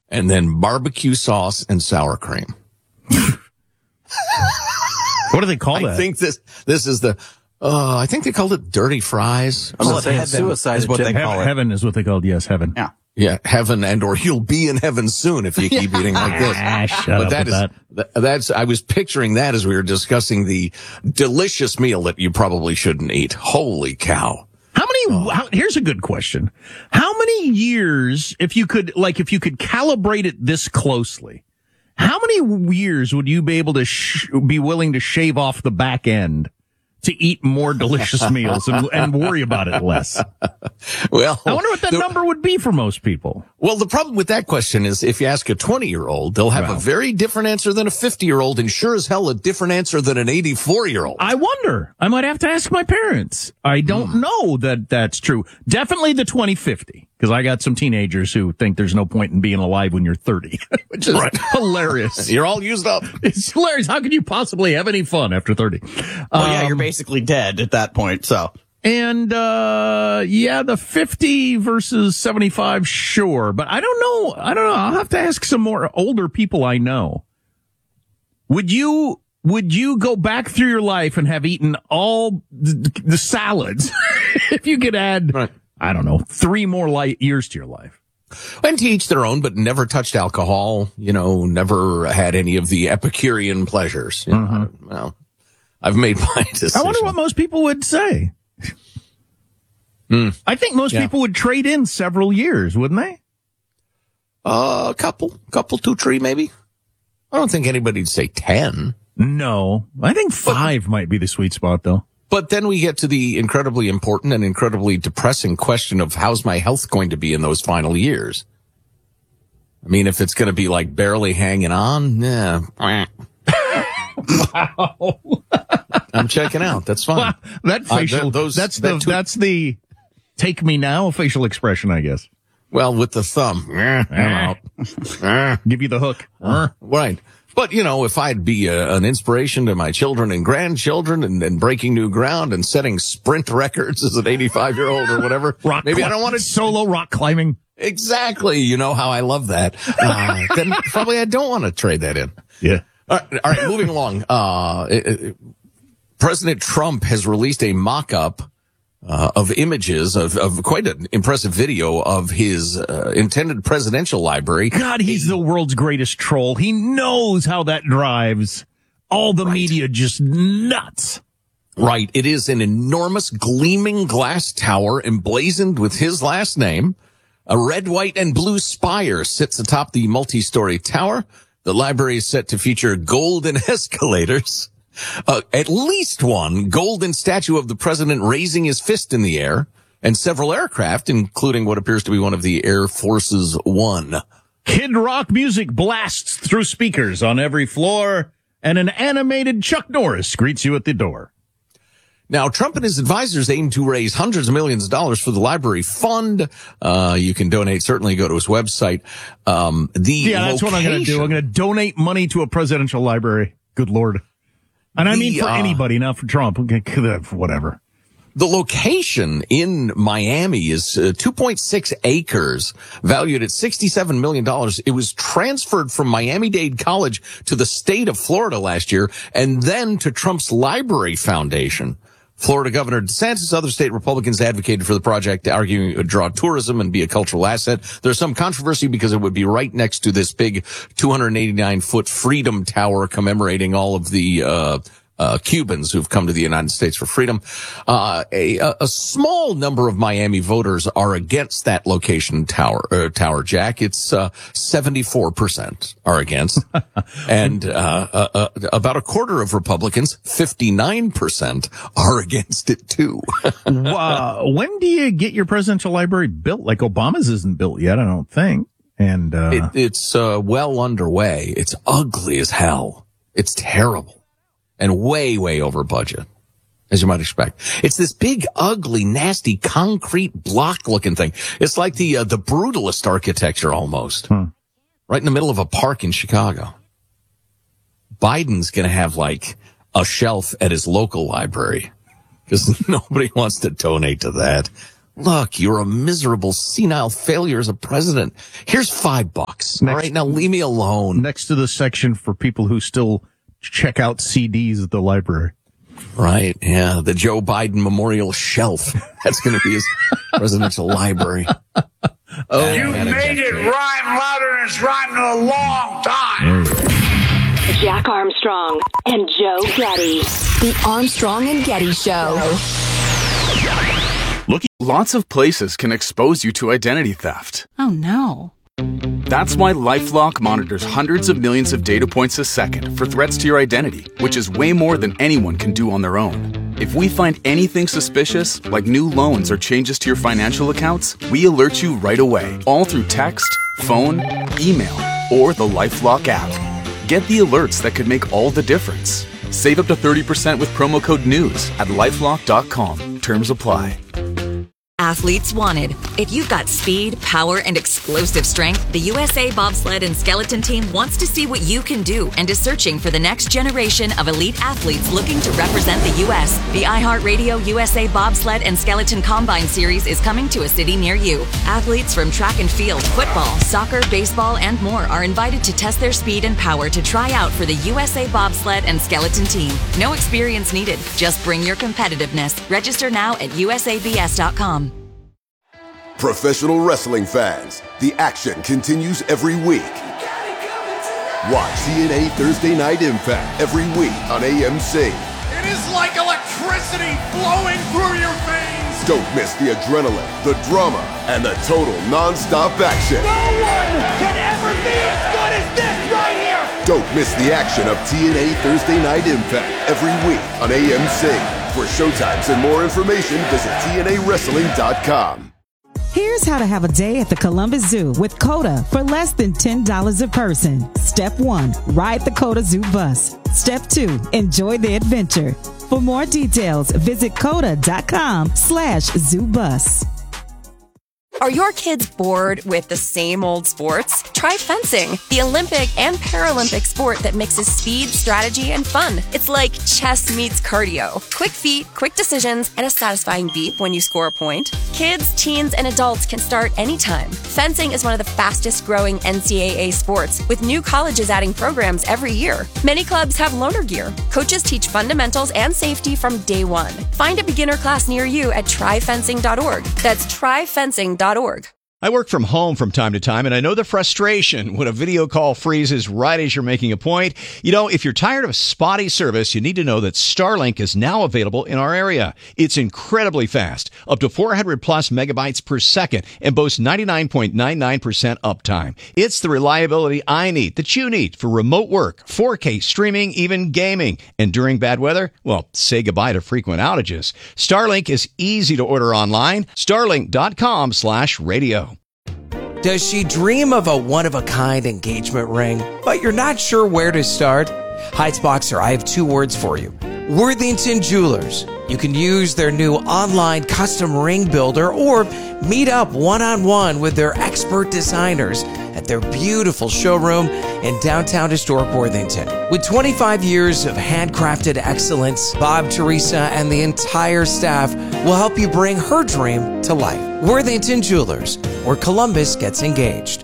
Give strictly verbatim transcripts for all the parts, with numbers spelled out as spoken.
and then barbecue sauce and sour cream. What do they call I that? I think this this is the. Uh, I think they called it dirty fries. I'm going to say suicide is what they call heaven, it. Heaven is what they called. Yes, heaven. Yeah. Yeah, heaven and or you'll be in heaven soon if you keep eating like this. Ah, shut but up that with is, that. that's, I was picturing that as we were discussing the delicious meal that you probably shouldn't eat. Holy cow. How many, how, here's a good question. How many years, if you could, like, if you could calibrate it this closely, how many years would you be able to sh- be willing to shave off the back end to eat more delicious meals and, and worry about it less? Well, I wonder what that the, number would be for most people. Well, the problem with that question is if you ask a twenty-year-old, they'll have Well. a very different answer than a fifty-year-old and sure as hell a different answer than an eighty-four-year-old. I wonder. I might have to ask my parents. I don't Hmm. know that that's true. Definitely the twenty fifty, because I got some teenagers who think there's no point in being alive when you're thirty, which is Right. hilarious. You're all used up. It's hilarious. How could you possibly have any fun after thirty? Well, yeah, Um, you're basically dead at that point, so. And, uh, yeah, the fifty versus seventy-five, sure. But I don't know. I don't know. I'll have to ask some more older people I know. Would you, would you go back through your life and have eaten all the, the salads if you could add, Right. I don't know, three more light years to your life? And to each their own, but never touched alcohol, you know, never had any of the Epicurean pleasures. You know, Mm-hmm. well, I've made my decision. I wonder what most people would say. Hmm. I think most Yeah. people would trade in several years, wouldn't they? Uh, a couple, couple, two, three, maybe. I don't think anybody'd say ten. No. I think five might be the sweet spot, though. But then we get to the incredibly important and incredibly depressing question of how's my health going to be in those final years? I mean, if it's going to be like barely hanging on, yeah. Wow. I'm checking out. That's fine. Wow. That Uh, facial, th- those- that's that the, tw- that's the take me now facial expression, I guess. Well, with the thumb. I'm out. Give you the hook. Right. But, you know, if I'd be a, an inspiration to my children and grandchildren and, and breaking new ground and setting sprint records as an eighty-five-year-old or whatever, Rock maybe cli- I don't want to solo rock climbing. Exactly. You know how I love that. Uh, then probably I don't want to trade that in. Yeah. All right. All right. Moving along. Uh, it, it, President Trump has released a mock-up uh, of images of, of quite an impressive video of his uh, intended presidential library. God, he's the world's greatest troll. He knows how that drives all the Right. media just nuts. Right. It is an enormous gleaming glass tower emblazoned with his last name. A red, white, and blue spire sits atop the multi-story tower. The library is set to feature golden escalators. Uh, at least one golden statue of the president raising his fist in the air, and several aircraft, including what appears to be one of the Air Force's One. Kid Rock music blasts through speakers on every floor, and an animated Chuck Norris greets you at the door. Now, Trump and his advisors aim to raise hundreds of millions of dollars for the library fund. Uh, you can donate. Certainly go to his website. Um, the Yeah, that's what I'm going to do. I'm going to donate money to a presidential library. Good Lord. And I The, mean for uh, anybody, not for Trump. Okay, whatever. The location in Miami is uh, two point six acres, valued at sixty-seven million dollars. It was transferred from Miami-Dade College to the state of Florida last year, and then to Trump's Library Foundation. Florida Governor DeSantis, other state Republicans advocated for the project, arguing it would draw tourism and be a cultural asset. There's some controversy because it would be right next to this big two hundred eighty-nine foot Freedom Tower commemorating all of the uh Uh, Cubans who've come to the United States for freedom. Uh, a, a small number of Miami voters are against that location tower, uh, Tower Jack. It's, uh, seventy-four percent are against. and, uh, uh, uh, about a quarter of Republicans, fifty-nine percent are against it too. uh, when do you get your presidential library built? Like Obama's isn't built yet, I don't think. And, uh, it, it's, uh, well underway. It's ugly as hell. It's terrible. And way, way over budget, as you might expect. It's this big, ugly, nasty, concrete block-looking thing. It's like the uh, the brutalist architecture almost, hmm. right in the middle of a park in Chicago. Biden's going to have like a shelf at his local library because nobody wants to donate to that. look, you're a miserable, senile failure as a president. Here's five bucks. Next, all right, now leave me alone. Next to the section for people who still check out C Ds at the library. Right, yeah, the Joe Biden Memorial Shelf. That's going to be his presidential library. Oh, you made it rhyme louder than it's rhymed in a long time. Jack Armstrong and Joe Getty. The Armstrong and Getty Show. Look, lots of places can expose you to identity theft. Oh, no. That's why LifeLock monitors hundreds of millions of data points a second for threats to your identity, which is way more than anyone can do on their own. If we find anything suspicious, like new loans or changes to your financial accounts, we alert you right away, all through text, phone, email, or the LifeLock app. Get the alerts that could make all the difference. Save up to thirty percent with promo code NEWS at lifelock dot com. Terms apply. Athletes wanted. If you've got speed, power, and explosive strength, the U S A Bobsled and Skeleton Team wants to see what you can do and is searching for the next generation of elite athletes looking to represent the U S The iHeartRadio U S A Bobsled and Skeleton Combine Series is coming to a city near you. Athletes from track and field, football, soccer, baseball, and more are invited to test their speed and power to try out for the U S A Bobsled and Skeleton Team. No experience needed. Just bring your competitiveness. Register now at U S A B S dot com. Professional wrestling fans, the action continues every week. Watch T N A Thursday Night Impact every week on A M C. It is like electricity flowing through your veins. Don't miss the adrenaline, the drama, and the total non-stop action. No one can ever be as good as this right here. Don't miss the action of T N A Thursday Night Impact every week on A M C. For showtimes and more information, visit T N A wrestling dot com. Here's how to have a day at the Columbus Zoo with COTA for less than ten dollars a person. Step one, ride the COTA Zoo bus. Step two, enjoy the adventure. For more details, visit COTA.com slash zoo bus. Are your kids bored with the same old sports? Try fencing, the Olympic and Paralympic sport that mixes speed, strategy, and fun. It's like chess meets cardio. Quick feet, quick decisions, and a satisfying beep when you score a point. Kids, teens, and adults can start anytime. Fencing is one of the fastest growing N C double A sports, with new colleges adding programs every year. Many clubs have loaner gear. Coaches teach fundamentals and safety from day one. Find a beginner class near you at try fencing dot org. That's try fencing dot org. I work from home from time to time, and I know the frustration when a video call freezes right as you're making a point. You know, if you're tired of spotty service, you need to know that Starlink is now available in our area. It's incredibly fast, up to four hundred plus megabytes per second, and boasts ninety-nine point nine nine percent uptime. It's the reliability I need, that you need, for remote work, four K streaming, even gaming. And during bad weather, well, say goodbye to frequent outages. Starlink is easy to order online. Starlink.com slash radio. Does she dream of a one-of-a-kind engagement ring, but you're not sure where to start? Heights Boxer, I have two words for you. Worthington Jewelers. You can use their new online custom ring builder or meet up one-on-one with their expert designers at their beautiful showroom in downtown historic Worthington. With twenty-five years of handcrafted excellence, Bob, Teresa, and the entire staff will help you bring her dream to life. Worthington Jewelers, where Columbus gets engaged.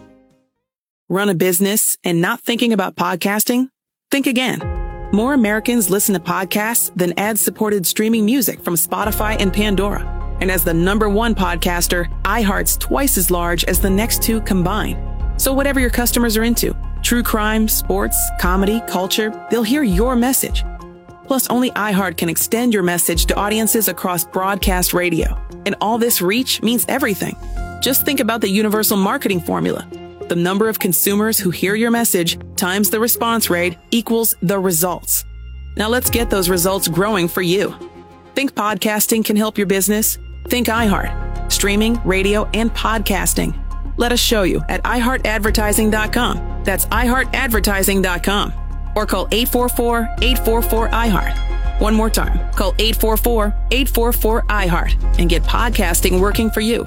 Run a business and not thinking about podcasting? Think again. More Americans listen to podcasts than ad-supported streaming music from Spotify and Pandora. And as the number one podcaster, iHeart's twice as large as the next two combined. So whatever your customers are into, true crime, sports, comedy, culture, they'll hear your message. Plus, only iHeart can extend your message to audiences across broadcast radio. And all this reach means everything. Just think about the universal marketing formula. The number of consumers who hear your message times the response rate equals the results. Now let's get those results growing for you. Think podcasting can help your business? Think iHeart. Streaming, radio, and podcasting. Let us show you at i heart advertising dot com. That's i heart advertising dot com. Or call eight four four, eight four four, I heart. One more time. Call eight four four, eight four four, I heart and get podcasting working for you.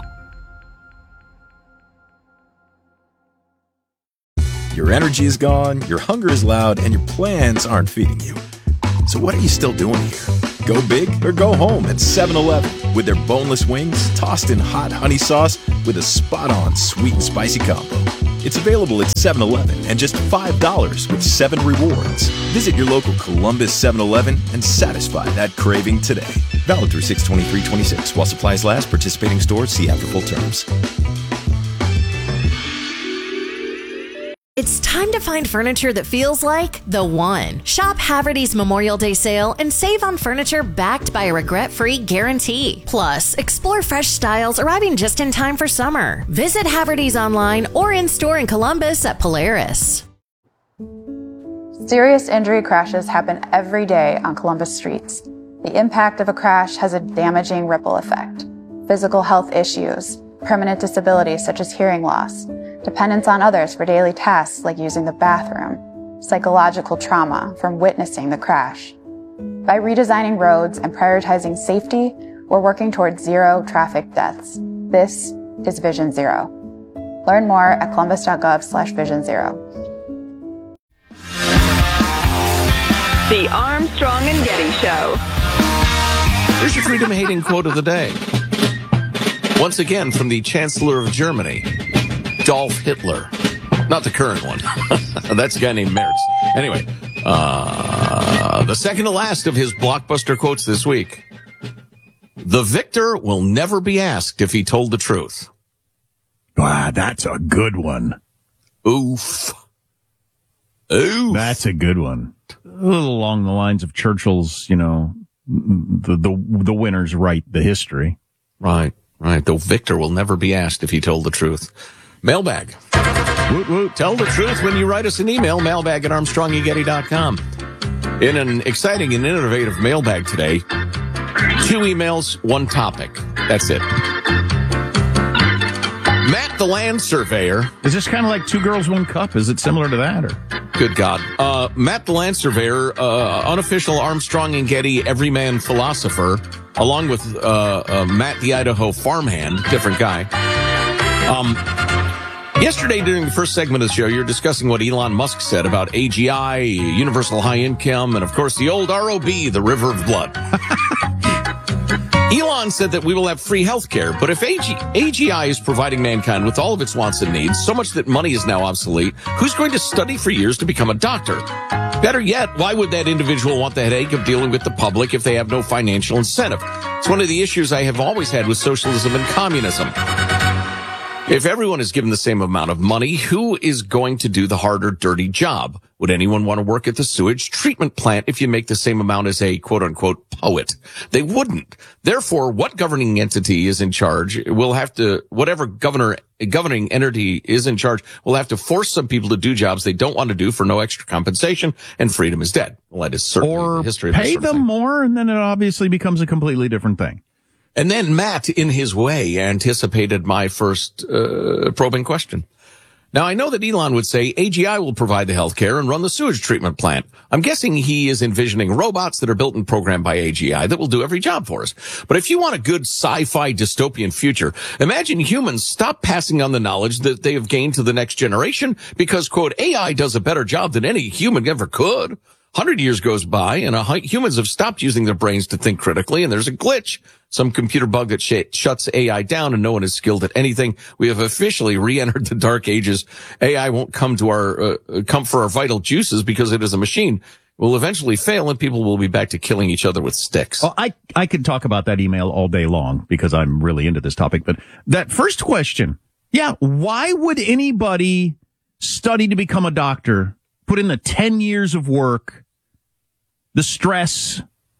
Your energy is gone, your hunger is loud, and your plans aren't feeding you. So what are you still doing here? Go big or go home at seven eleven. with their boneless wings tossed in hot honey sauce with a spot-on sweet and spicy combo. It's available at seven eleven and just five dollars with seven rewards. Visit your local Columbus seven eleven and satisfy that craving today. Valid through six twenty-three twenty-six. While supplies last, participating stores see after full terms. It's time to find furniture that feels like the one. Shop Haverty's Memorial Day sale and save on furniture backed by a regret-free guarantee. Plus, explore fresh styles arriving just in time for summer. Visit Haverty's online or in-store in Columbus at Polaris. Serious injury crashes happen every day on Columbus streets. The impact of a crash has a damaging ripple effect. Physical health issues, permanent disabilities such as hearing loss, dependence on others for daily tasks like using the bathroom, psychological trauma from witnessing the crash. By redesigning roads and prioritizing safety, we're working towards zero traffic deaths. This is Vision Zero. Learn more at columbus.gov slash vision zero. The Armstrong and Getty Show. Here's your freedom-hating quote of the day. Once again from the Chancellor of Germany, Adolf Hitler. Not the current one. That's a guy named Merz. Anyway, uh, the second to last of his blockbuster quotes this week. The victor will never be asked if he told the truth. Wow, that's a good one. Oof. Oof. That's a good one. A little along the lines of Churchill's, you know, the the the winners write the history. Right, right. The victor will never be asked if he told the truth. Mailbag. Woot woot. Tell the truth when you write us an email, mailbag at armstrong and getty dot com. In an exciting and innovative mailbag today, two emails, one topic. That's it. Matt, the land surveyor. Is this kind of like Two Girls, One Cup? Is it similar to that? Or Good God. Uh, Matt, the land surveyor, uh, unofficial Armstrong and Getty everyman philosopher, along with uh, uh, Matt, the Idaho farmhand, different guy. Um, yesterday, during the first segment of the show, you're discussing what Elon Musk said about A G I, universal high income, and of course the old R O B, the river of blood. Elon said that we will have free health care, but if A G I is providing mankind with all of its wants and needs, so much that money is now obsolete, who's going to study for years to become a doctor? Better yet, why would that individual want the headache of dealing with the public if they have no financial incentive? It's one of the issues I have always had with socialism and communism. If everyone is given the same amount of money, who is going to do the harder, dirty job? Would anyone want to work at the sewage treatment plant if you make the same amount as a quote-unquote poet? They wouldn't. Therefore, what governing entity is in charge will have to, whatever governor, governing entity is in charge, will have to force some people to do jobs they don't want to do for no extra compensation, and freedom is dead. Well, that is certainly or the history of pay this sort of them thing. more, and then it obviously becomes a completely different thing. And then Matt, in his way, anticipated my first uh, probing question. Now, I know that Elon would say A G I will provide the health care and run the sewage treatment plant. I'm guessing he is envisioning robots that are built and programmed by A G I that will do every job for us. But if you want a good sci-fi dystopian future, imagine humans stop passing on the knowledge that they have gained to the next generation because, quote, A I does a better job than any human ever could. Hundred years goes by, and a, humans have stopped using their brains to think critically, and there's a glitch. Some computer bug that sh- shuts A I down, and no one is skilled at anything. We have officially re-entered the dark ages. A I won't come to our uh, come for our vital juices because it is a machine. Will eventually fail, and people will be back to killing each other with sticks. Well, I I could talk about that email all day long because I'm really into this topic. But that first question, yeah, why would anybody study to become a doctor, put in the ten years of work, the stress,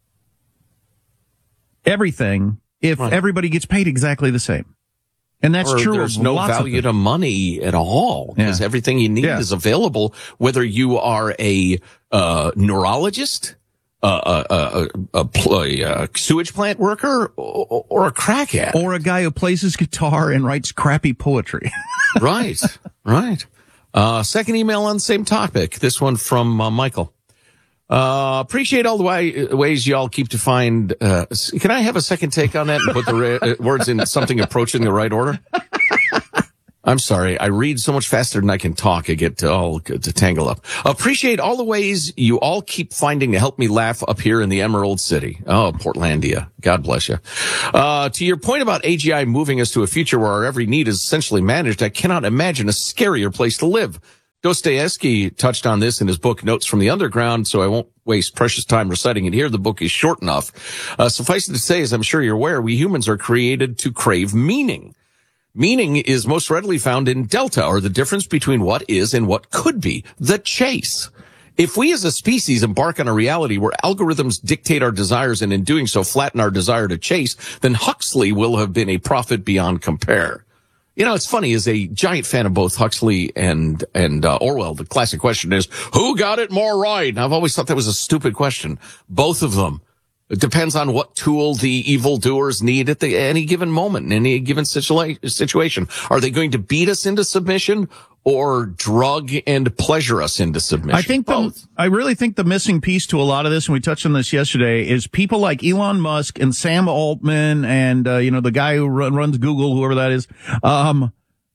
everything, if right. everybody gets paid exactly the same? And that's or true. There's of no lots value of to money at all because yeah. everything you need yeah. is available, whether you are a uh, neurologist, uh, a, a, a, a sewage plant worker, or, or a crack addict. Or a guy who plays his guitar and writes crappy poetry. Right, right. Uh, second email on the same topic. This one from uh, Michael. Uh, appreciate all the way, ways y'all keep to find, uh, can I have a second take on that and put the ra- words in something approaching the right order? I'm sorry. I read so much faster than I can talk. I get to all to tangle up. Appreciate all the ways you all keep finding to help me laugh up here in the Emerald City. Oh, Portlandia. God bless you. Uh, to your point about A G I moving us to a future where our every need is essentially managed, I cannot imagine a scarier place to live. Dostoevsky touched on this in his book, Notes from the Underground, so I won't waste precious time reciting it here. The book is short enough. Uh, suffice it to say, as I'm sure you're aware, we humans are created to crave meaning. Meaning is most readily found in delta, or the difference between what is and what could be, the chase. If we as a species embark on a reality where algorithms dictate our desires and in doing so flatten our desire to chase, then Huxley will have been a prophet beyond compare. You know, it's funny, as a giant fan of both Huxley and, and, uh, Orwell, the classic question is, who got it more right? And I've always thought that was a stupid question. Both of them. It depends on what tool the evildoers need at the, any given moment, in any given situa- situation. Are they going to beat us into submission or drug and pleasure us into submission? I think the, I really think the missing piece to a lot of this, and we touched on this yesterday, is people like Elon Musk and Sam Altman and, uh, you know, the guy who run, runs Google, whoever that is, um,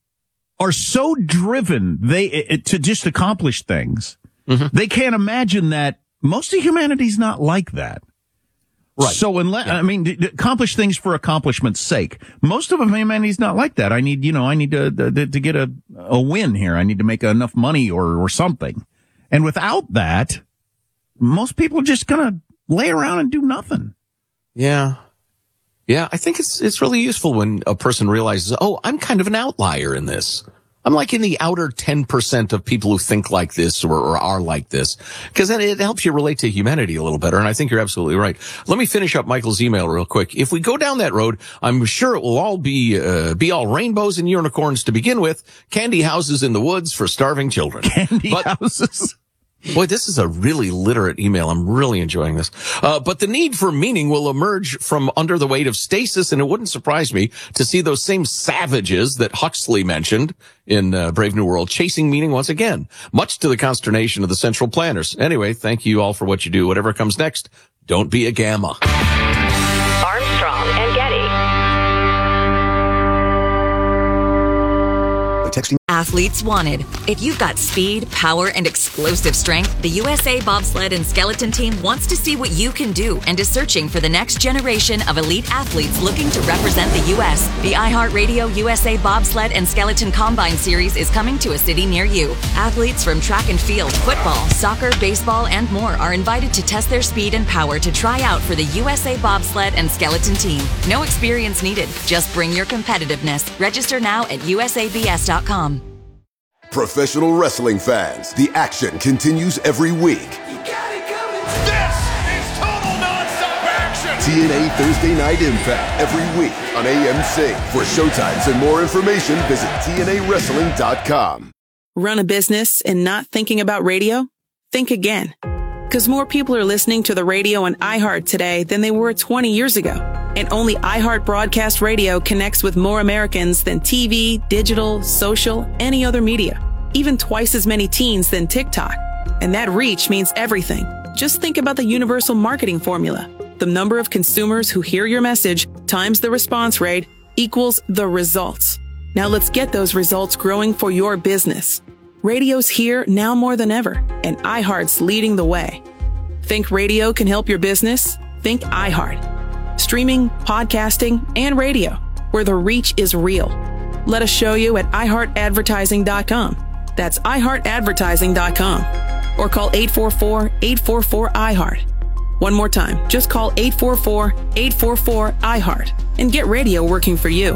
are so driven they, it, to just accomplish things. Mm-hmm. They can't imagine that most of humanity's not like that. Right. So unless, yeah. I mean, to accomplish things for accomplishment's sake. Most of them, humanity's not like that. I need, you know, I need to, to, to get a, a win here. I need to make enough money or, or something. And without that, most people are just going to lay around and do nothing. Yeah. Yeah. I think it's, it's really useful when a person realizes, oh, I'm kind of an outlier in this. I'm like in the outer ten percent of people who think like this or, or are like this, because then it helps you relate to humanity a little better. And I think you're absolutely right. Let me finish up Michael's email real quick. If we go down that road, I'm sure it will all be, uh, be all rainbows and unicorns to begin with. Candy houses in the woods for starving children. Candy but, houses. Boy, this is a really literate email. I'm really enjoying this. Uh, but the need for meaning will emerge from under the weight of stasis, and it wouldn't surprise me to see those same savages that Huxley mentioned in uh, Brave New World chasing meaning once again, much to the consternation of the central planners. Anyway, thank you all for what you do. Whatever comes next, don't be a gamma. Armstrong and Getty. Texting Athletes Wanted. If you've got speed, power, and explosive strength, the U S A Bobsled and Skeleton Team wants to see what you can do and is searching for the next generation of elite athletes looking to represent the U S. The iHeartRadio U S A Bobsled and Skeleton Combine Series is coming to a city near you. Athletes from track and field, football, soccer, baseball, and more are invited to test their speed and power to try out for the U S A Bobsled and Skeleton Team. No experience needed. Just bring your competitiveness. Register now at U S A B S dot com. Professional wrestling fans, the action continues every week. You got it coming. This is total nonstop action. T N A Thursday Night Impact every week on A M C. For showtimes and more information, visit T N A wrestling dot com. Run a business and not thinking about radio? Think again. Because more people are listening to the radio on iHeart today than they were twenty years ago. And only iHeart Broadcast Radio connects with more Americans than T V, digital, social, any other media. Even twice as many teens than TikTok. And that reach means everything. Just think about the universal marketing formula. The number of consumers who hear your message times the response rate equals the results. Now let's get those results growing for your business. Radio's here now more than ever, and iHeart's leading the way. Think radio can help your business? Think iHeart. Streaming, podcasting, and radio, where the reach is real. Let us show you at i heart advertising dot com. That's i heart advertising dot com. Or call eight four four, eight four four, I heart. One more time, just call eight four four, eight four four, I heart and get radio working for you.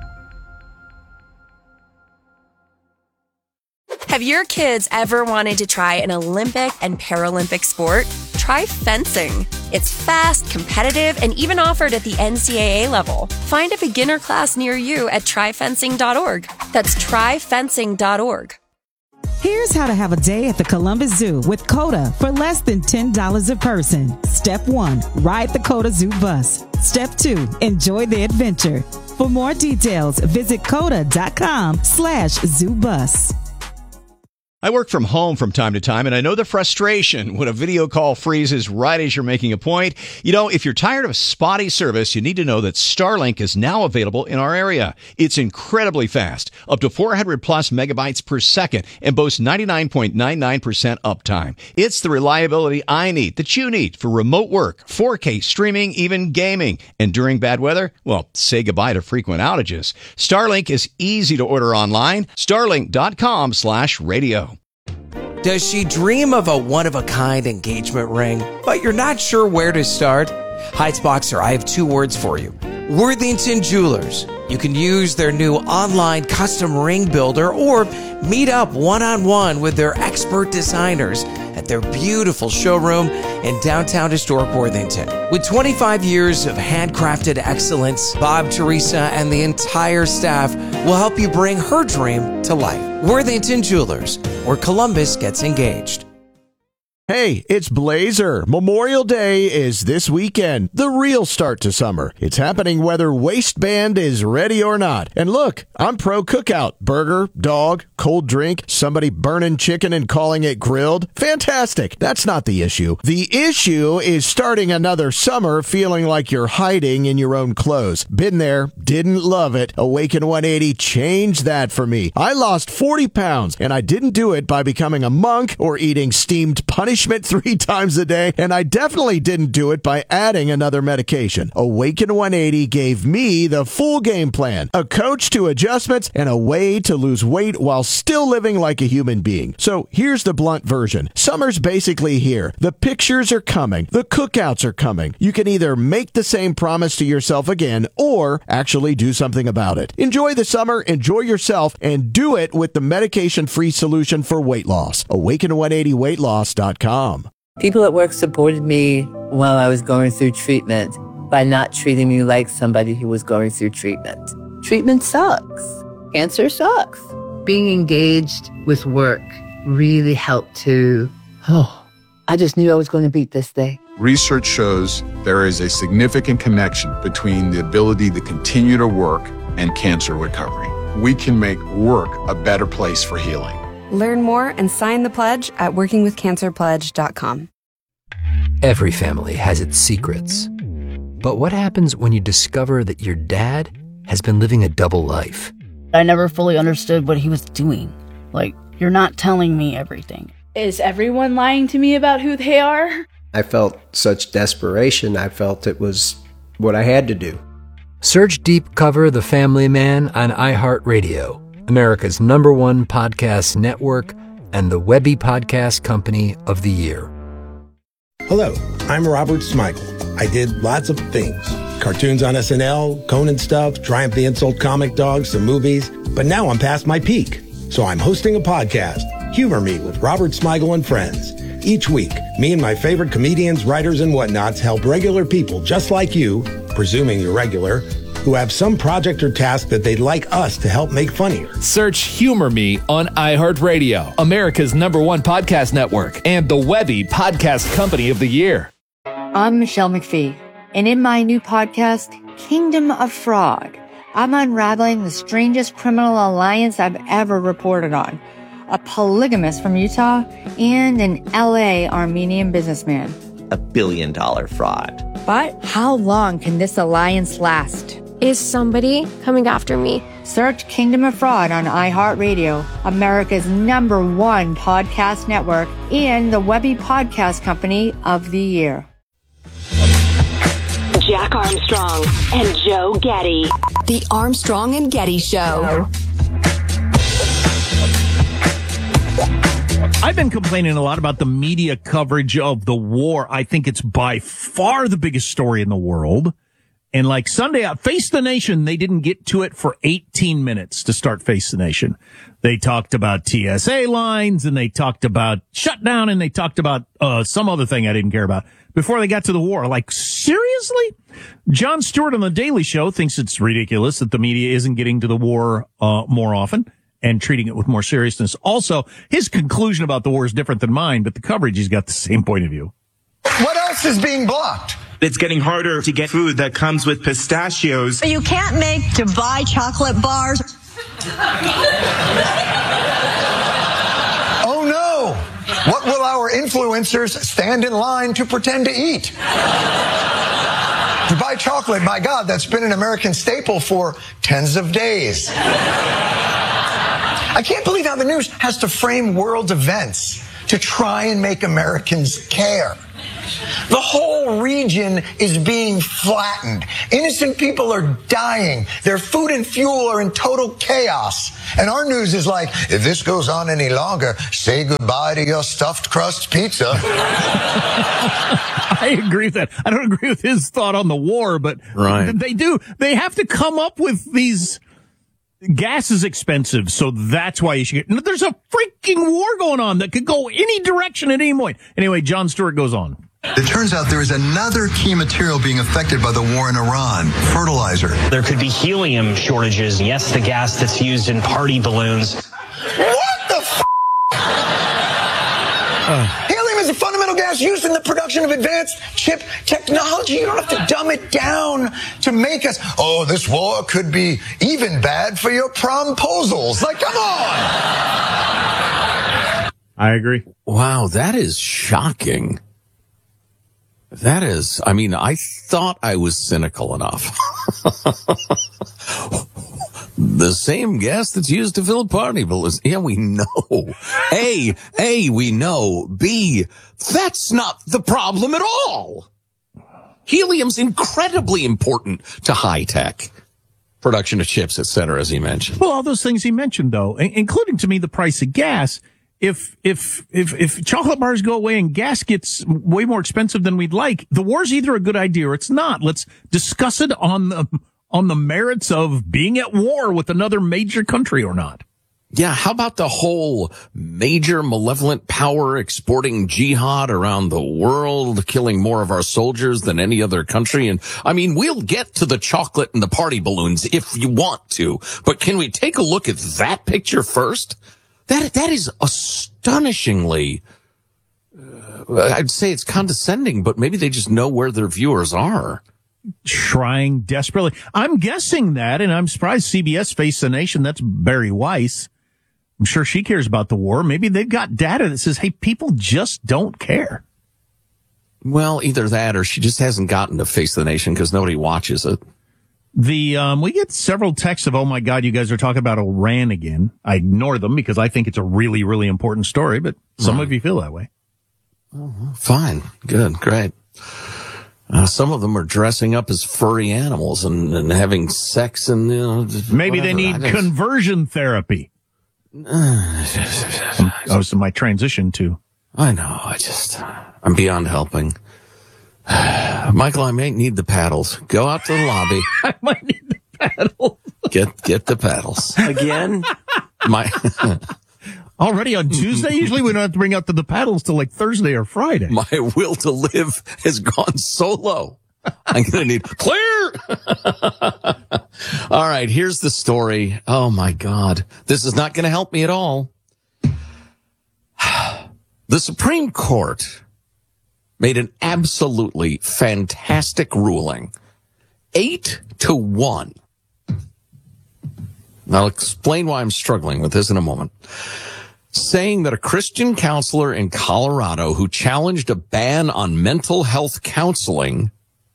Have your kids ever wanted to try an Olympic and Paralympic sport? Try fencing. It's fast, competitive, and even offered at the N C double A level. Find a beginner class near you at try fencing dot org. That's try fencing dot org. Here's how to have a day at the Columbus Zoo with COTA for less than ten dollars a person. Step one, ride the COTA Zoo bus. Step two, enjoy the adventure. For more details, visit COTA dot com slash zoo bus. I I work from home from time to time, and I know the frustration when a video call freezes right as you're making a point. You know, if you're tired of spotty service, you need to know that Starlink is now available in our area. It's incredibly fast, up to four hundred plus megabytes per second, and boasts ninety-nine point nine nine percent uptime. It's the reliability I need, that you need, for remote work, four K streaming, even gaming. And during bad weather, well, say goodbye to frequent outages. Starlink is easy to order online. Starlink.com slash radio. Does she dream of a one-of-a-kind engagement ring, but you're not sure where to start? Heitzboxer, I have two words for you. Worthington Jewelers. You can use their new online custom ring builder or meet up one-on-one with their expert designers at their beautiful showroom in downtown historic Worthington. With twenty-five years of handcrafted excellence, Bob, Teresa, and the entire staff will help you bring her dream to life. Worthington Jewelers, where Columbus gets engaged. Hey, it's Blazer. Memorial Day is this weekend, the real start to summer. It's happening whether waistband is ready or not. And look, I'm pro cookout. Burger, dog, cold drink, somebody burning chicken and calling it grilled. Fantastic. That's not the issue. The issue is starting another summer feeling like you're hiding in your own clothes. Been there, didn't love it. Awaken one eighty changed that for me. I lost forty pounds, and I didn't do it by becoming a monk or eating steamed punishment three times a day, and I definitely didn't do it by adding another medication. Awaken one eighty gave me the full game plan, a coach to adjustments, and a way to lose weight while still living like a human being. So here's the blunt version. Summer's basically here. The pictures are coming. The cookouts are coming. You can either make the same promise to yourself again or actually do something about it. Enjoy the summer, enjoy yourself, and do it with the medication-free solution for weight loss. awaken one eighty weight loss dot com. People at work supported me while I was going through treatment by not treating me like somebody who was going through treatment. Treatment sucks. Cancer sucks. Being engaged with work really helped to, oh, I just knew I was going to beat this thing. Research shows there is a significant connection between the ability to continue to work and cancer recovery. We can make work a better place for healing. Learn more and sign the pledge at working with cancer pledge dot com. Every family has its secrets. But what happens when you discover that your dad has been living a double life? I never fully understood what he was doing. Like, you're not telling me everything. Is everyone lying to me about who they are? I felt such desperation. I felt it was what I had to do. Search Deep Cover The Family Man on iHeartRadio, America's number one podcast network, and the Webby Podcast Company of the Year. Hello, I'm Robert Smigel. I did lots of things. Cartoons on S N L, Conan stuff, Triumph the Insult Comic Dog, some movies. But now I'm past my peak. So I'm hosting a podcast, Humor Me with Robert Smigel and Friends. Each week, me and my favorite comedians, writers, and whatnots help regular people just like you, presuming you're regular, who have some project or task that they'd like us to help make funnier. Search Humor Me on iHeartRadio, America's number one podcast network, and the Webby Podcast Company of the Year. I'm Michelle McPhee, and in my new podcast, Kingdom of Fraud, I'm unraveling the strangest criminal alliance I've ever reported on. A polygamist from Utah and an L A Armenian businessman. A billion dollar fraud. But how long can this alliance last? Is somebody coming after me? Search Kingdom of Fraud on iHeartRadio, America's number one podcast network, and the Webby Podcast Company of the Year. Jack Armstrong and Joe Getty. The Armstrong and Getty Show. I've been complaining a lot about the media coverage of the war. I think it's by far the biggest story in the world. And like Sunday out, Face the Nation, they didn't get to it for eighteen minutes to start Face the Nation. They talked about T S A lines, and they talked about shutdown, and they talked about uh some other thing I didn't care about before they got to the war. Like, seriously? Jon Stewart on The Daily Show thinks it's ridiculous that the media isn't getting to the war uh more often and treating it with more seriousness. Also, his conclusion about the war is different than mine, but the coverage, he's got the same point of view. What else is being blocked? It's getting harder to get food that comes with pistachios. You can't make to buy chocolate bars. Oh influencers stand in line to pretend to eat. Dubai chocolate, my God, that's been an American staple for tens of days. I can't believe how the news has to frame world events to try and make Americans care. The whole region is being flattened. Innocent people are dying. Their food and fuel are in total chaos. And our news is like, if this goes on any longer, say goodbye to your stuffed crust pizza. I agree with that. I don't agree with his thought on the war, but right. they do. They have to come up with these. Gas is expensive, so that's why you should get. There's a freaking war going on that could go any direction at any point. Anyway, Jon Stewart goes on. It turns out there is another key material being affected by the war in Iran, fertilizer. There could be helium shortages. Yes, the gas that's used in party balloons. What the f***? Uh. Helium is a fundamental gas used in the production of advanced chip technology. You don't have to dumb it down to make us, oh, this war could be even bad for your promposals. Like, come on! I agree. Wow, that is shocking. That is, I mean, I thought I was cynical enough. The same gas that's used to fill party balloons. Yeah, we know. A, A, we know. B, that's not the problem at all. Helium's incredibly important to high tech production of chips, et cetera, as he mentioned. Well, all those things he mentioned, though, including to me the price of gas. If, if, if, if chocolate bars go away and gas gets way more expensive than we'd like, the war's either a good idea or it's not. Let's discuss it on the, on the merits of being at war with another major country or not. Yeah, how about the whole major malevolent power exporting jihad around the world, killing more of our soldiers than any other country? And I mean, we'll get to the chocolate and the party balloons if you want to, but can we take a look at that picture first? That, that is astonishingly, uh, I'd say it's condescending, but maybe they just know where their viewers are. Trying desperately. I'm guessing that, and I'm surprised C B S Face the Nation, that's Barry Weiss. I'm sure she cares about the war. Maybe they've got data that says, hey, people just don't care. Well, either that or she just hasn't gotten to Face the Nation because nobody watches it. The, um, we get several texts of, oh my God, you guys are talking about Iran again. I ignore them because I think it's a really, really important story, but some right. of you feel that way. Oh, fine. Good. Great. Uh, some of them are dressing up as furry animals and, and having sex and, you know, maybe whatever. They need just... conversion therapy. That was my transition to. I know. I just, I'm beyond helping. Michael, I may need the paddles. Go out to the lobby. I might need the paddles. Get get the paddles. Again? My Already on Tuesday? Usually we don't have to bring out the, the paddles till like Thursday or Friday. My will to live has gone so low. I'm going to need clear. All right, here's the story. Oh, my God. This is not going to help me at all. The Supreme Court made an absolutely fantastic ruling. Eight to one. I'll explain why I'm struggling with this in a moment. Saying that a Christian counselor in Colorado who challenged a ban on mental health counseling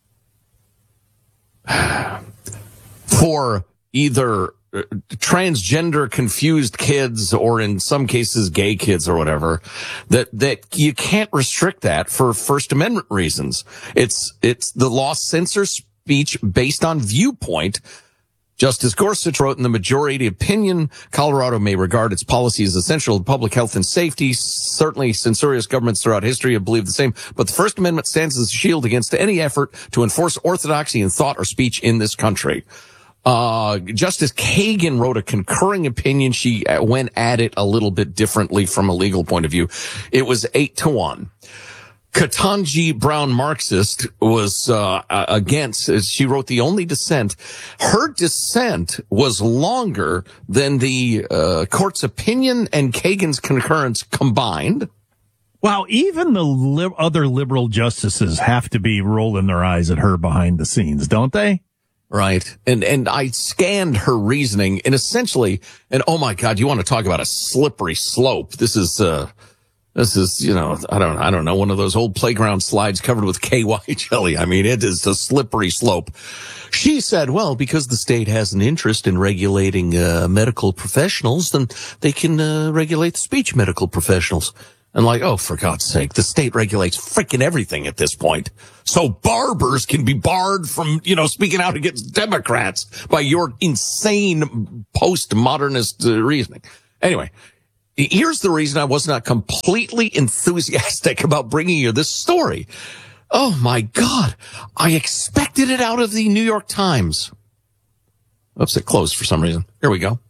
for either transgender confused kids or in some cases gay kids or whatever, that, that you can't restrict that for First Amendment reasons. It's, it's the law censors speech based on viewpoint. Justice Gorsuch wrote in the majority opinion, Colorado may regard its policy as essential to public health and safety. Certainly censorious governments throughout history have believed the same, but the First Amendment stands as a shield against any effort to enforce orthodoxy in thought or speech in this country. Uh, Justice Kagan wrote a concurring opinion. She went at it a little bit differently from a legal point of view. It was eight to one. Ketanji Brown, Marxist, was uh, against. She wrote the only dissent. Her dissent was longer than the uh, court's opinion and Kagan's concurrence combined. Wow, even the li- other liberal justices have to be rolling their eyes at her behind the scenes, don't they? Right. And, and I scanned her reasoning and essentially, and oh my God, you want to talk about a slippery slope. This is, uh, This is, you know, I don't, I don't know, one of those old playground slides covered with K Y jelly. I mean, it is a slippery slope. She said, well, because the state has an interest in regulating uh, medical professionals, then they can uh, regulate the speech medical professionals. And like, oh, for God's sake, the state regulates freaking everything at this point. So barbers can be barred from, you know, speaking out against Democrats by your insane postmodernist uh, reasoning. Anyway, here's the reason I was not completely enthusiastic about bringing you this story. Oh, my God. I expected it out of the New York Times. Oops, it closed for some reason. Here we go.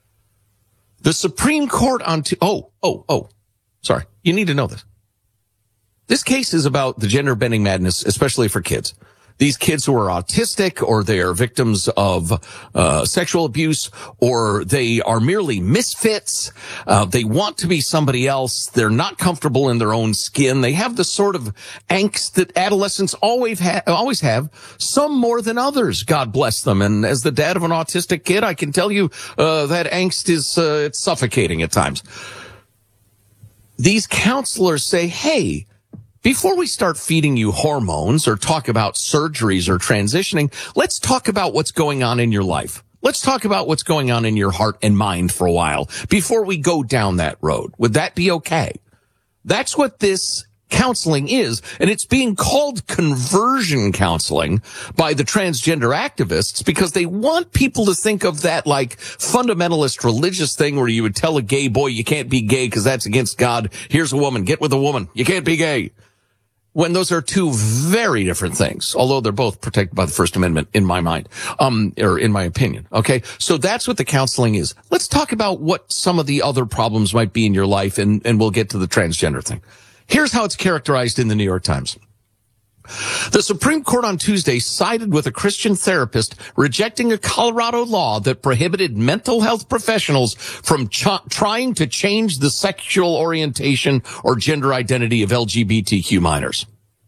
The Supreme Court on... T- oh, oh, oh. Sorry. You need to know this. This case is about the gender-bending madness, especially for kids. These kids who are autistic, or they are victims of uh sexual abuse, or they are merely misfits. Uh, they want to be somebody else. They're not comfortable in their own skin. They have the sort of angst that adolescents always ha- always have, some more than others. God bless them. And as the dad of an autistic kid, I can tell you uh that angst is uh, it's suffocating at times. These counselors say, hey, before we start feeding you hormones or talk about surgeries or transitioning, let's talk about what's going on in your life. Let's talk about what's going on in your heart and mind for a while before we go down that road. Would that be okay? That's what this counseling is, and it's being called conversion counseling by the transgender activists because they want people to think of that like fundamentalist religious thing where you would tell a gay boy you can't be gay because that's against God. Here's a woman. Get with a woman. You can't be gay. When those are two very different things, although they're both protected by the First Amendment in my mind, um, or in my opinion. Okay. So that's what the counseling is. Let's talk about what some of the other problems might be in your life, and, and we'll get to the transgender thing. Here's how it's characterized in the New York Times. The Supreme Court on Tuesday sided with a Christian therapist rejecting a Colorado law that prohibited mental health professionals from ch- trying to change the sexual orientation or gender identity of L G B T Q minors.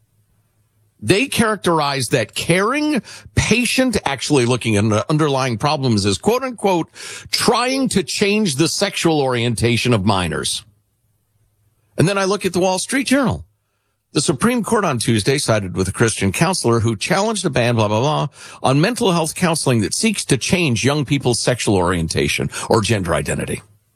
They characterized that caring patient actually looking at the underlying problems as, quote unquote, trying to change the sexual orientation of minors. And then I look at the Wall Street Journal. The Supreme Court on Tuesday sided with a Christian counselor who challenged a ban, blah, blah, blah, on mental health counseling that seeks to change young people's sexual orientation or gender identity.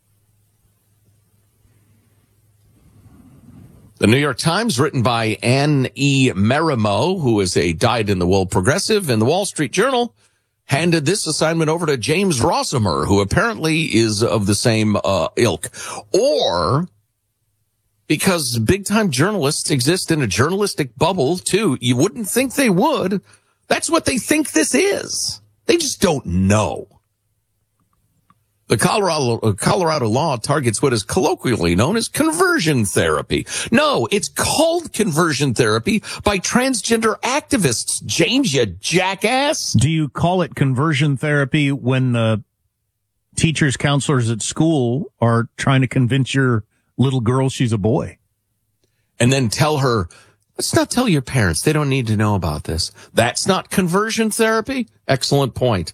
The New York Times, written by Anne E. Merimo, who is a dyed-in-the-wool progressive, and the Wall Street Journal handed this assignment over to James Rossimer, who apparently is of the same uh, ilk. Or... because big-time journalists exist in a journalistic bubble, too. You wouldn't think they would. That's what they think this is. They just don't know. The Colorado, uh, Colorado law targets what is colloquially known as conversion therapy. No, it's called conversion therapy by transgender activists. James, you jackass. Do you call it conversion therapy when uh, teachers, counselors at school are trying to convince your little girl she's a boy? And then tell her, let's not tell your parents. They don't need to know about this. That's not conversion therapy? Excellent point.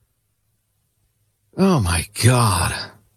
Oh, my God.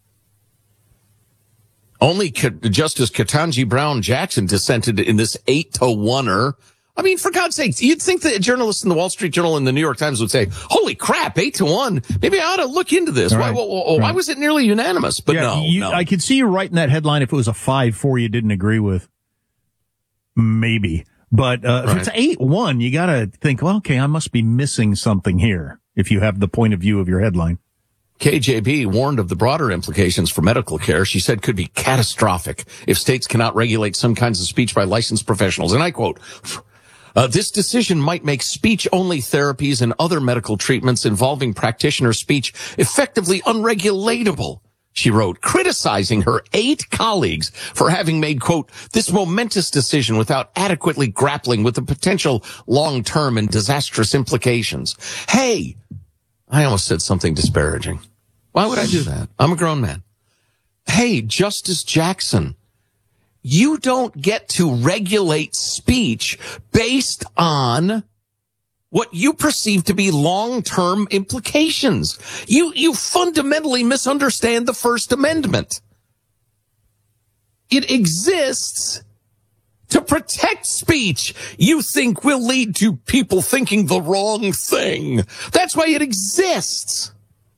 Only Justice Ketanji Brown Jackson dissented in this eight to one-er. I mean, for God's sakes, you'd think that journalists in the Wall Street Journal and the New York Times would say, holy crap, eight to one. Maybe I ought to look into this. Right. Why, why, why right. was it nearly unanimous? But yeah, no, you, no. I could see you writing that headline if it was a five four you didn't agree with. Maybe. But uh, right. if it's eight one, you got to think, well, okay, I must be missing something here if you have the point of view of your headline. K J B warned of the broader implications for medical care. She said could be catastrophic if states cannot regulate some kinds of speech by licensed professionals. And I quote, Uh, this decision might make speech-only therapies and other medical treatments involving practitioner speech effectively unregulatable, she wrote, criticizing her eight colleagues for having made, quote, this momentous decision without adequately grappling with the potential long-term and disastrous implications. Hey, I almost said something disparaging. Why would I do that? I'm a grown man. Hey, Justice Jackson, you don't get to regulate speech based on what you perceive to be long-term implications. You, you fundamentally misunderstand the First Amendment. it exists to protect speech you think will lead to people thinking the wrong thing. That's why it exists.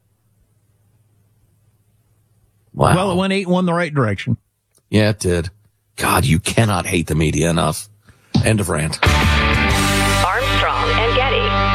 Wow. Well, it went eight one the right direction. Yeah, it did. God, you cannot hate the media enough. End of rant. Armstrong and Getty.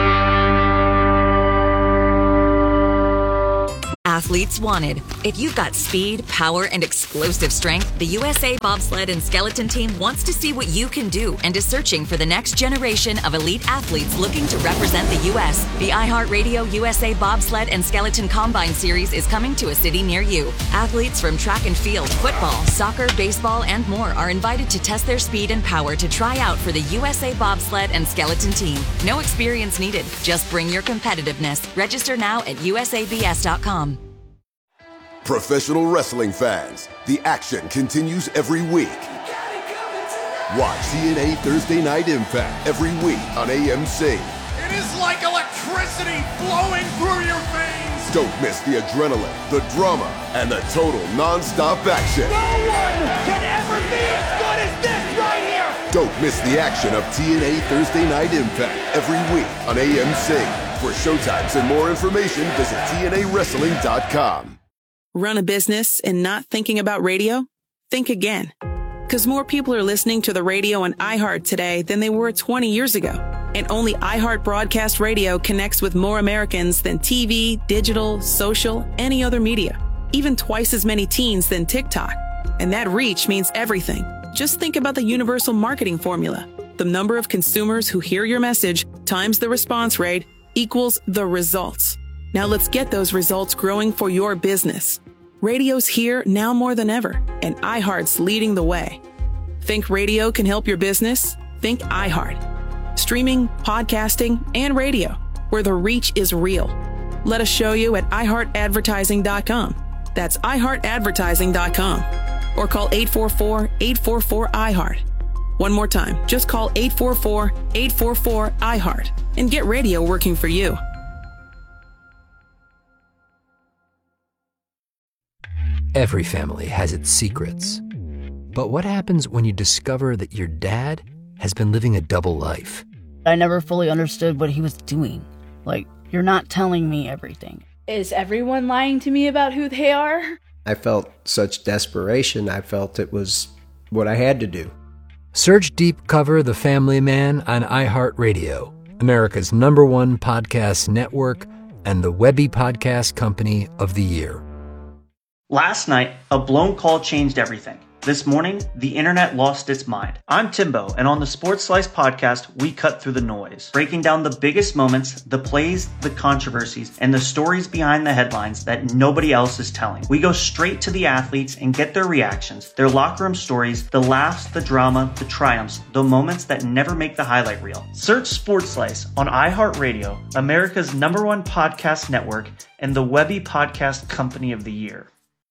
Athletes wanted. If you've got speed, power, and explosive strength, the U S A Bobsled and Skeleton Team wants to see what you can do and is searching for the next generation of elite athletes looking to represent the U S. The iHeartRadio U S A Bobsled and Skeleton Combine Series is coming to a city near you. Athletes from track and field, football, soccer, baseball, and more are invited to test their speed and power to try out for the U S A Bobsled and Skeleton Team. No experience needed. Just bring your competitiveness. Register now at U S A B S dot com. Professional wrestling fans, the action continues every week. Watch T N A Thursday Night Impact every week on A M C. It is like electricity flowing through your veins. Don't miss the adrenaline, the drama, and the total non-stop action. No one can ever be as good as this right here. Don't miss the action of T N A Thursday Night Impact every week on A M C. For showtimes and more information, visit T N A wrestling dot com. Run a business and not thinking about radio? Think again. Because more people are listening to the radio on iHeart today than they were twenty years ago. And only iHeart Broadcast Radio connects with more Americans than T V, digital, social, any other media. Even twice as many teens than TikTok. And that reach means everything. Just think about the universal marketing formula. The number of consumers who hear your message times the response rate equals the results. Now let's get those results growing for your business. Radio's here now more than ever, and iHeart's leading the way. Think radio can help your business? Think iHeart. Streaming, podcasting, and radio, where the reach is real. Let us show you at i heart advertising dot com. That's i heart advertising dot com. Or call eight four four, eight four four, I heart. One more time, just call eight four four, eight four four, I heart and get radio working for you. Every family has its secrets. But what happens when you discover that your dad has been living a double life? I never fully understood what he was doing. Like, you're not telling me everything. Is everyone lying to me about who they are? I felt such desperation, I felt it was what I had to do. Search Deep Cover The Family Man on iHeartRadio, America's number one podcast network and the Webby Podcast Company of the Year. Last night, a blown call changed everything. This morning, the internet lost its mind. I'm Timbo, and on the Sports Slice podcast, we cut through the noise, breaking down the biggest moments, the plays, the controversies, and the stories behind the headlines that nobody else is telling. We go straight to the athletes and get their reactions, their locker room stories, the laughs, the drama, the triumphs, the moments that never make the highlight reel. Search Sports Slice on iHeartRadio, America's number one podcast network, and the Webby Podcast Company of the Year.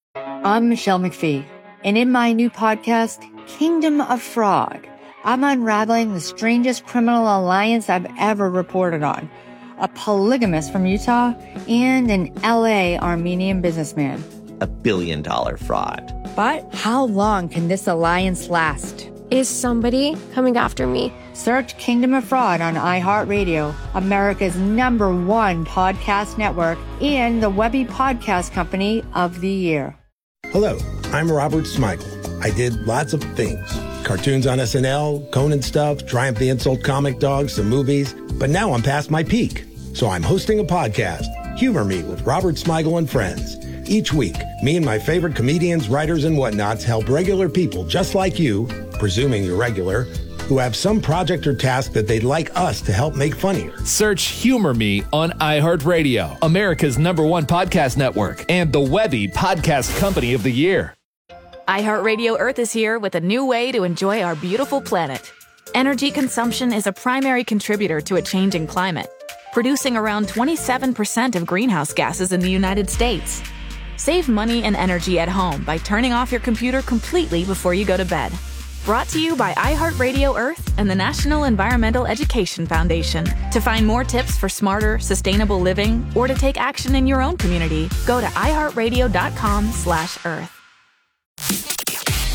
I'm Michelle McPhee, and in my new podcast, Kingdom of Frog, I'm unraveling the strangest criminal alliance I've ever reported on. A polygamist from Utah and an L A Armenian businessman. A billion dollar fraud. But how long can this alliance last? Is somebody coming after me? Search Kingdom of Fraud on iHeartRadio, America's number one podcast network, and the Webby Podcast Company of the Year. Hello, I'm Robert Smigel. I did lots of things. Cartoons on S N L, Conan stuff, Triumph the Insult Comic Dog, some movies. But now I'm past my peak. So I'm hosting a podcast, Humor Me with Robert Smigel and Friends. Each week, me and my favorite comedians, writers, and whatnots help regular people just like you, presuming you're regular, who have some project or task that they'd like us to help make funnier. Search Humor Me on iHeartRadio, America's number one podcast network, and the Webby Podcast Company of the Year. iHeartRadio Earth is here with a new way to enjoy our beautiful planet. Energy consumption is a primary contributor to a changing climate, producing around twenty-seven percent of greenhouse gases in the United States. Save money and energy at home by turning off your computer completely before you go to bed. Brought to you by iHeartRadio Earth and the National Environmental Education Foundation. To find more tips for smarter, sustainable living, or to take action in your own community, go to iHeartRadio.com slash Earth.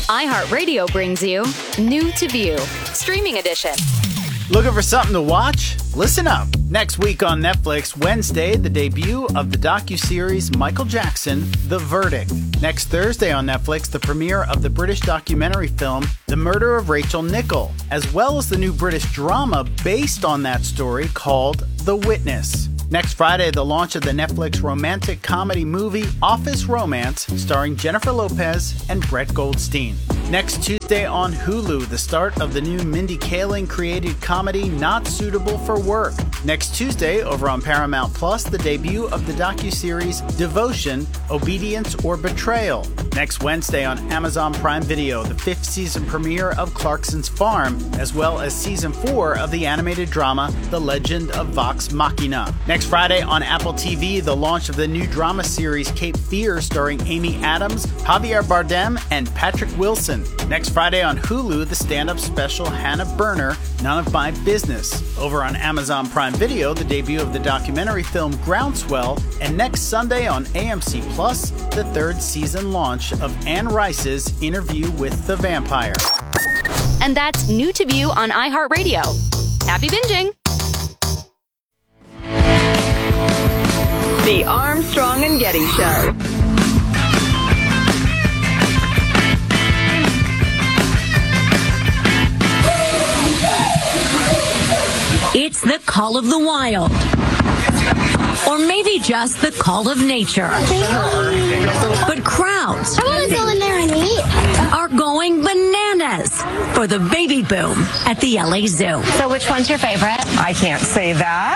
iHeartRadio brings you New to View, Streaming Edition. Looking for something to watch? Listen up. Next week on Netflix, Wednesday, the debut of the docuseries Michael Jackson, The Verdict. Next Thursday on Netflix, the premiere of the British documentary film, The Murder of Rachel Nichol, as well as the new British drama based on that story called The Witness. Next Friday, the launch of the Netflix romantic comedy movie Office Romance, starring Jennifer Lopez and Brett Goldstein. Next Tuesday on Hulu, the start of the new Mindy Kaling created comedy Not Suitable for Work. Next Tuesday, over on Paramount Plus, the debut of the docuseries Devotion, Obedience or Betrayal. Next Wednesday on Amazon Prime Video, the fifth season premiere of Clarkson's Farm, as well as season four of the animated drama The Legend of Vox Machina. Next Friday on Apple T V, the launch of the new drama series Cape Fear, starring Amy Adams, Javier Bardem, and Patrick Wilson. Next Friday on Hulu, the stand-up special Hannah Berner, None of My Business. Over on Amazon Prime Video, the debut of the documentary film Groundswell, and next Sunday on A M C Plus, the third season launch of Anne Rice's Interview with the Vampire. And that's New to View on iHeartRadio. Happy binging! The Armstrong and Getty Show. It's the call of the wild. Or maybe just the call of nature. But crowds I want to go in there and eat. are going bananas for the baby boom at the L A Zoo. So which one's your favorite? I can't say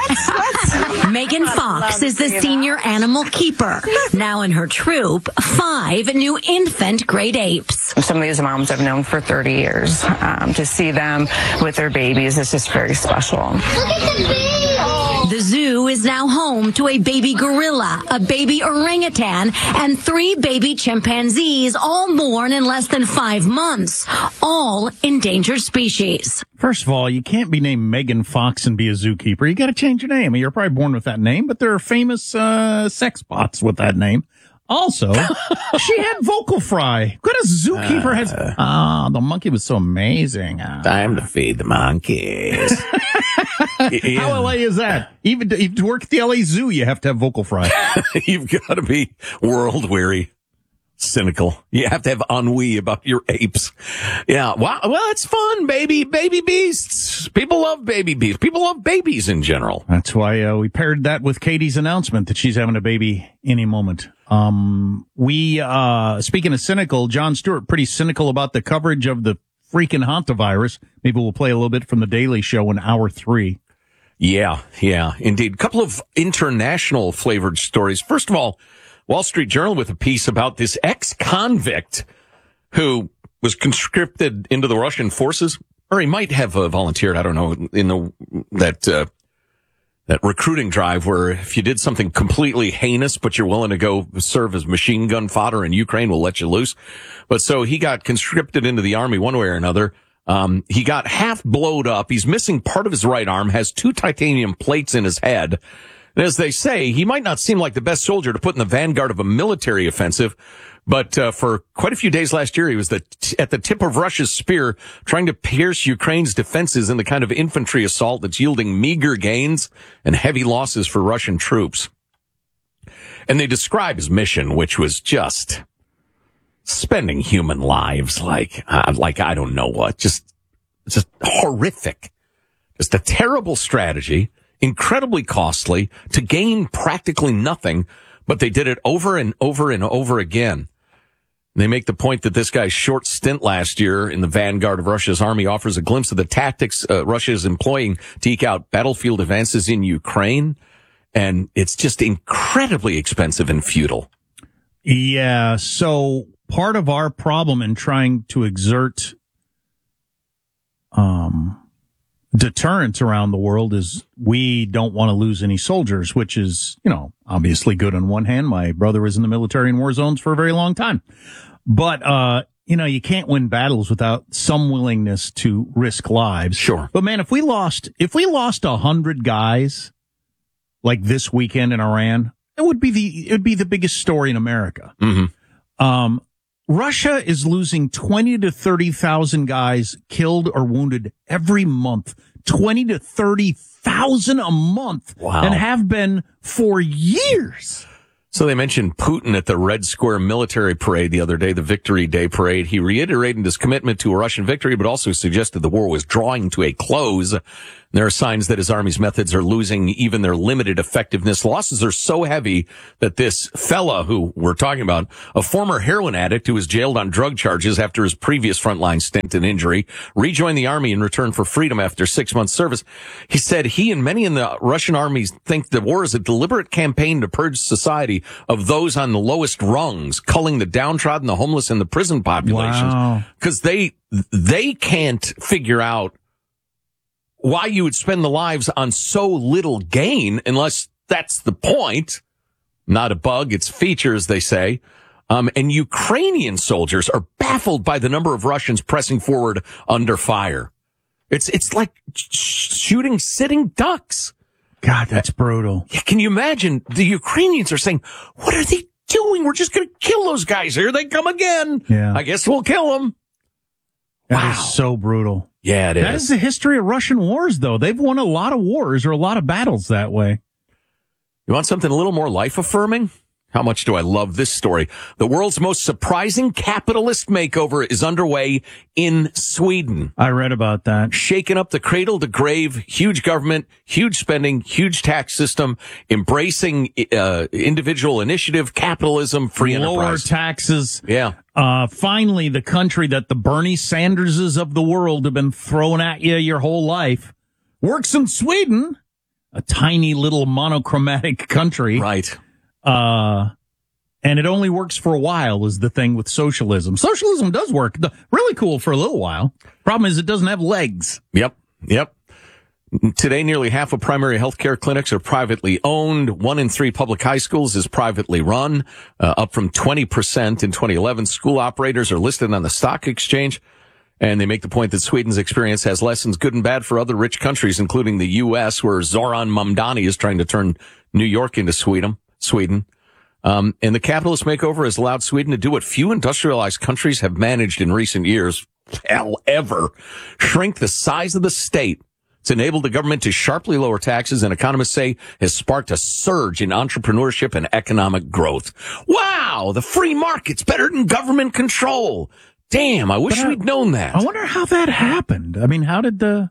that. Megan Fox is the senior animal keeper. Now in her troop, five new infant great apes. Some of these moms I've known for thirty years. Um, to see them with their babies is just very special. Look at the baby. The zoo is now home to a baby gorilla, a baby orangutan, and three baby chimpanzees, all born in less than five months, all endangered species. First of all, you can't be named Megan Fox and be a zookeeper. You got to change your name. You're probably born with that name, but there are famous uh, sex bots with that name. Also, she had vocal fry. What a zookeeper uh, has? Ah, oh, the monkey was so amazing. Uh, time to feed the monkeys. Yeah. How L A is that? Even to, even to work at the L A Zoo, you have to have vocal fry. You've got to be world weary, cynical. You have to have ennui about your apes. Yeah. Wow. Well, it's fun, baby. Baby beasts. People love baby beasts. People love babies in general. That's why uh, we paired that with Katie's announcement that she's having a baby any moment. Um, we, uh, speaking of cynical, Jon Stewart, pretty cynical about the coverage of the freaking hantavirus. Maybe we'll play a little bit from the Daily Show in hour three. Yeah, yeah, indeed. A couple of international flavored stories. First of all, Wall Street Journal with a piece about this ex-convict who was conscripted into the Russian forces, or he might have uh, volunteered, I don't know, in the that uh, that recruiting drive where if you did something completely heinous, but you're willing to go serve as machine gun fodder in Ukraine, we'll let you loose. But so he got conscripted into the army one way or another. Um, he got half blowed up. He's missing part of his right arm, has two titanium plates in his head. And as they say, he might not seem like the best soldier to put in the vanguard of a military offensive, but uh, for quite a few days last year, he was the t- at the tip of Russia's spear, trying to pierce Ukraine's defenses in the kind of infantry assault that's yielding meager gains and heavy losses for Russian troops. And they describe his mission, which was just spending human lives like, uh, like I don't know what, just, just horrific, just a terrible strategy. Incredibly costly to gain practically nothing, but they did it over and over and over again. They make the point that this guy's short stint last year in the vanguard of Russia's army offers a glimpse of the tactics uh, Russia is employing to eke out battlefield advances in Ukraine, and it's just incredibly expensive and futile. Yeah, so part of our problem in trying to exert um deterrence around the world is we don't want to lose any soldiers, which is, you know, obviously good on one hand. My brother was in the military in war zones for a very long time. But, uh, you know, you can't win battles without some willingness to risk lives. Sure. But man, if we lost, if we lost a hundred guys like this weekend in Iran, it would be the, it would be the biggest story in America. Mm-hmm. Um, Russia is losing twenty to thirty thousand guys killed or wounded every month. twenty to thirty thousand a month. Wow. And have been for years. So they mentioned Putin at the Red Square military parade the other day, the Victory Day parade. He reiterated his commitment to a Russian victory, but also suggested the war was drawing to a close. There are signs that his army's methods are losing even their limited effectiveness. Losses are so heavy that this fella who we're talking about, a former heroin addict who was jailed on drug charges after his previous frontline stint and injury, rejoined the army in return for freedom after six months service. He said he and many in the Russian army think the war is a deliberate campaign to purge society of those on the lowest rungs, culling the downtrodden, the homeless, and the prison populations. Because they, they can't figure out why you would spend the lives on so little gain, unless that's the point. Not a bug, it's features, they say. Um, and Ukrainian soldiers are baffled by the number of Russians pressing forward under fire. It's, it's like sh- shooting sitting ducks. God, that's brutal. Yeah, can you imagine? The Ukrainians are saying, what are they doing? We're just going to kill those guys. Here they come again. Yeah. I guess we'll kill them. That Wow. is so brutal. Yeah, it is. That is the history of Russian wars, though. They've won a lot of wars or a lot of battles that way. You want something a little more life-affirming? How much do I love this story? The world's most surprising capitalist makeover is underway in Sweden. I read about that. Shaking up the cradle to grave, huge government, huge spending, huge tax system, embracing uh, individual initiative, capitalism, free Lower enterprise. taxes. Yeah. Uh, finally, the country that the Bernie Sanderses of the world have been throwing at you your whole life works in Sweden, a tiny little monochromatic country. Right. Uh, and it only works for a while is the thing with socialism. Socialism does work. The, really cool for a little while. Problem is it doesn't have legs. Yep. Yep. Today, nearly half of primary health care clinics are privately owned. One in three public high schools is privately run, uh, up from twenty percent in twenty eleven. School operators are listed on the stock exchange. And they make the point that Sweden's experience has lessons good and bad for other rich countries, including the U S, where Zoran Mamdani is trying to turn New York into Sweden. Sweden. Um, and the capitalist makeover has allowed Sweden to do what few industrialized countries have managed in recent years, hell, ever, shrink the size of the state. It's enabled the government to sharply lower taxes, and economists say has sparked a surge in entrepreneurship and economic growth. Wow, the free market's better than government control. Damn, I wish But I- we'd known that. I wonder how that happened. I mean, how did the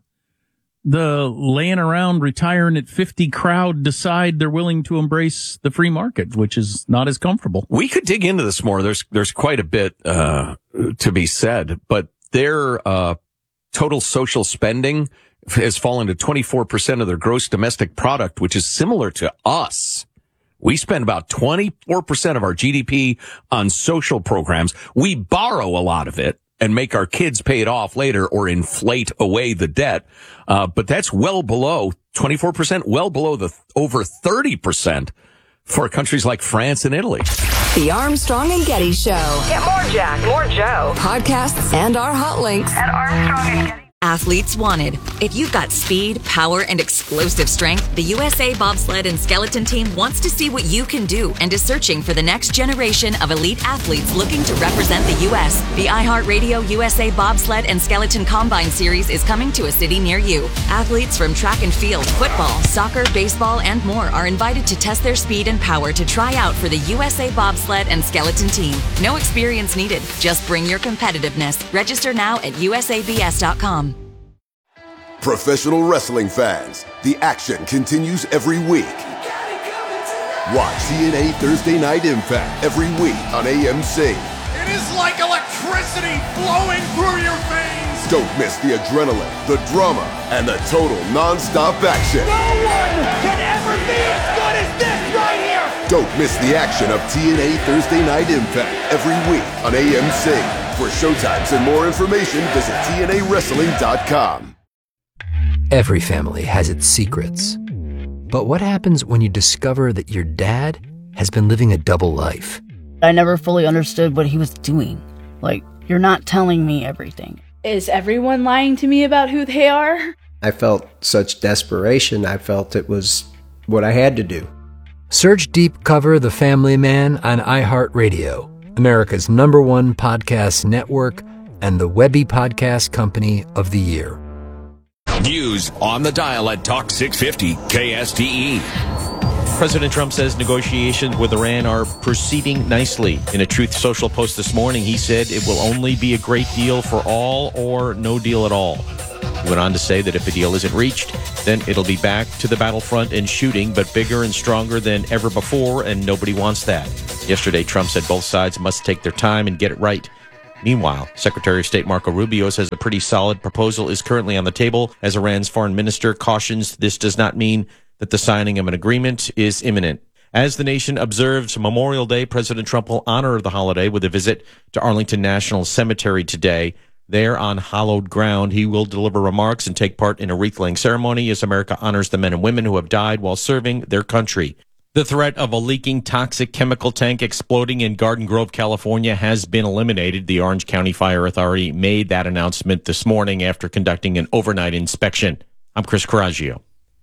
the laying around retiring at fifty crowd decide they're willing to embrace the free market, which is not as comfortable? We could dig into this more. There's there's quite a bit uh to be said, but their uh total social spending has fallen to twenty-four percent of their gross domestic product, which is similar to us. We spend about twenty-four percent of our G D P on social programs. We borrow a lot of it and make our kids pay it off later or inflate away the debt. Uh, but that's well below twenty-four percent, well below the th- over thirty percent for countries like France and Italy. The Armstrong and Getty Show. Get more Jack, more Joe. Podcasts and our hot links At Armstrong and Getty. Athletes wanted. If you've got speed, power, and explosive strength, the U S A Bobsled and Skeleton Team wants to see what you can do and is searching for the next generation of elite athletes looking to represent the U S. The iHeartRadio U S A Bobsled and Skeleton Combine Series is coming to a city near you. Athletes from track and field, football, soccer, baseball, and more are invited to test their speed and power to try out for the U S A Bobsled and Skeleton Team. No experience needed. Just bring your competitiveness. Register now at U S A B S dot com. Professional wrestling fans, the action continues every week. Watch T N A Thursday Night Impact every week on A M C. It is like electricity flowing through your veins. Don't miss the adrenaline, the drama, and the total non-stop action. No one can ever be as good as this right here. Don't miss the action of T N A Thursday Night Impact every week on A M C. For showtimes and more information, visit T N A wrestling dot com. Every family has its secrets. But what happens when you discover that your dad has been living a double life? I never fully understood what he was doing. Like, you're not telling me everything. Is everyone lying to me about who they are? I felt such desperation, I felt it was what I had to do. Search Deep Cover The Family Man on iHeartRadio, America's number one podcast network, and the Webby Podcast Company of the Year. News on the dial at Talk six fifty K S T E. President Trump says negotiations with Iran are proceeding nicely. In a Truth Social post this morning, he said it will only be a great deal for all or no deal at all. He went on to say that if a deal isn't reached, then it'll be back to the battlefront and shooting, but bigger and stronger than ever before, and nobody wants that. Yesterday, Trump said both sides must take their time and get it right. Meanwhile, Secretary of State Marco Rubio says a pretty solid proposal is currently on the table, as Iran's foreign minister cautions this does not mean that the signing of an agreement is imminent. As the nation observes Memorial Day, President Trump will honor the holiday with a visit to Arlington National Cemetery today. There on hallowed ground, he will deliver remarks and take part in a wreath-laying ceremony as America honors the men and women who have died while serving their country. The threat of a leaking toxic chemical tank exploding in Garden Grove, California has been eliminated. The Orange County Fire Authority made that announcement this morning after conducting an overnight inspection. I'm Chris Coraggio.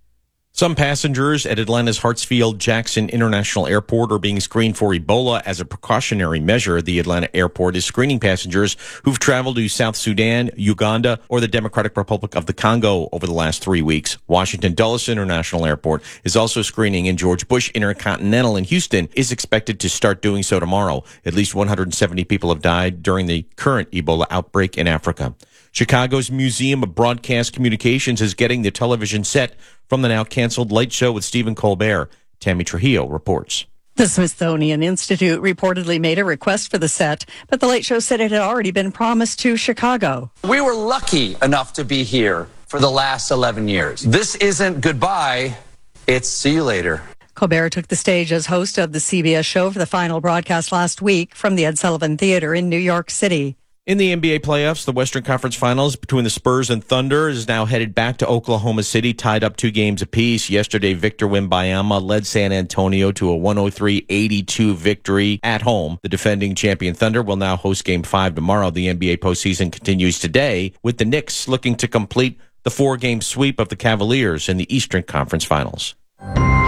Some passengers at Atlanta's Hartsfield-Jackson International Airport are being screened for Ebola as a precautionary measure. The Atlanta airport is screening passengers who've traveled to South Sudan, Uganda, or the Democratic Republic of the Congo over the last three weeks. Washington Dulles International Airport is also screening, and George Bush Intercontinental in Houston is expected to start doing so tomorrow. At least one hundred seventy people have died during the current Ebola outbreak in Africa. Chicago's Museum of Broadcast Communications is getting the television set from the now-canceled Late Show with Stephen Colbert. Tammy Trujillo reports. The Smithsonian Institute reportedly made a request for the set, but the Late Show said it had already been promised to Chicago. We were lucky enough to be here for the last eleven years. This isn't goodbye, it's see you later. Colbert took the stage as host of the C B S show for the final broadcast last week from the Ed Sullivan Theater in New York City. In the N B A playoffs, the Western Conference Finals between the Spurs and Thunder is now headed back to Oklahoma City, tied up two games apiece. Yesterday, Victor Wembanyama led San Antonio to a one oh three eighty-two victory at home. The defending champion Thunder will now host Game five tomorrow. The N B A postseason continues today, with the Knicks looking to complete the four-game sweep of the Cavaliers in the Eastern Conference Finals.